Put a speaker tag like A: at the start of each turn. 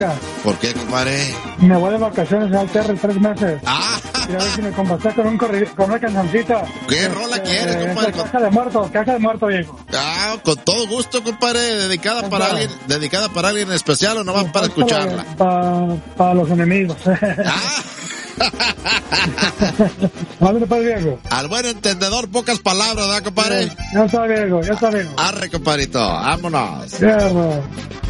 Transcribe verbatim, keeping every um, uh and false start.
A: ¿Por qué, compadre?
B: Me voy de vacaciones al Terry tres meses.
A: Ah.
B: Y a ver si me complaces con, un corri- con una cancioncita.
A: ¿Qué
B: Eh,
A: rola
B: eh,
A: quieres,
B: eh,
A: compadre?
B: Caja de muerto, caja de muerto, viejo.
A: Ah, con todo gusto, compadre. Dedicada para
B: Ajá.
A: alguien, dedicada para alguien especial o nomás para escucharla.
B: Para, para los enemigos.
A: Ah.
B: Vale, pues, viejo.
A: Al buen entendedor, pocas palabras, ¿verdad, compadre?
B: Ya está, viejo, ya está, viejo.
A: Arre, compadrito, vámonos.
B: Fierro.